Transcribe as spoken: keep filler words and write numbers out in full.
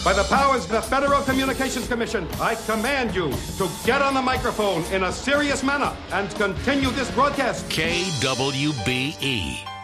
By the powers of the Federal Communications Commission, I command you to get on the microphone in a serious manner and continue this broadcast. K W B E.